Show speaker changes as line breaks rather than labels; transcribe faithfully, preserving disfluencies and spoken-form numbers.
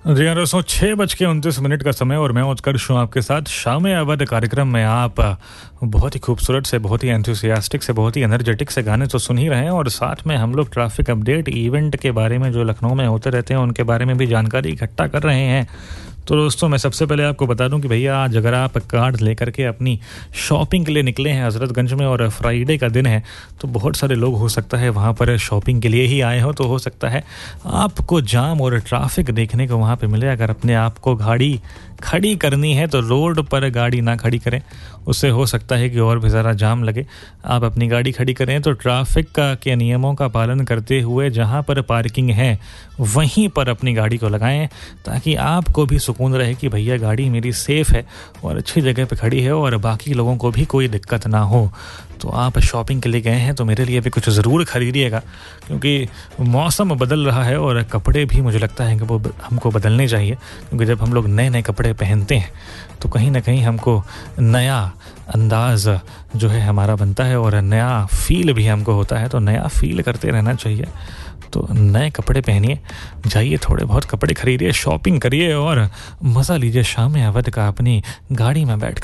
जी हाँ दोस्तों, छः बज के उनतीस मिनट का समय और मैं उत्कर्ष हूँ आपके साथ। शाम अवध कार्यक्रम में आप बहुत ही खूबसूरत से, बहुत ही एंथुसियास्टिक से, बहुत ही एनर्जेटिक से गाने तो सुन ही रहे हैं और साथ में हम लोग ट्रैफिक अपडेट इवेंट के बारे में जो लखनऊ में होते रहते हैं उनके बारे में भी जानकारी इकट्ठा कर रहे हैं। तो दोस्तों, मैं सबसे पहले आपको बता दूं कि भैया आज अगर आप कार्ड लेकर के अपनी शॉपिंग के लिए निकले हैं हज़रतगंज में और फ्राइडे का दिन है तो बहुत सारे लोग हो सकता है वहाँ पर शॉपिंग के लिए ही आए हो, तो हो सकता है आपको जाम और ट्रैफिक देखने को वहाँ पे मिले। अगर अपने आप को गाड़ी खड़ी करनी है तो रोड पर गाड़ी ना खड़ी करें, उससे हो सकता है कि और भी ज़्यादा जाम लगे। आप अपनी गाड़ी खड़ी करें तो ट्रैफिक का के नियमों का पालन करते हुए जहाँ पर पार्किंग है वहीं पर अपनी गाड़ी को लगाएं, ताकि आपको भी सुकून रहे कि भैया गाड़ी मेरी सेफ़ है और अच्छी जगह पे खड़ी है और बाकी लोगों को भी कोई दिक्कत ना हो। तो आप शॉपिंग के लिए गए हैं तो मेरे लिए भी कुछ ज़रूर खरीदिएगा, क्योंकि मौसम बदल रहा है और कपड़े भी मुझे लगता है कि वो हमको बदलने चाहिए, क्योंकि जब हम लोग नए नए कपड़े पहनते हैं तो कहीं ना कहीं हमको नया अंदाज़ जो है हमारा बनता है और नया फ़ील भी हमको होता है। तो नया फ़ील करते रहना चाहिए। तो नए कपड़े पहनिए, जाइए थोड़े बहुत कपड़े खरीदिए, शॉपिंग करिए और मज़ा लीजिए शाम अवध का अपनी गाड़ी में बैठ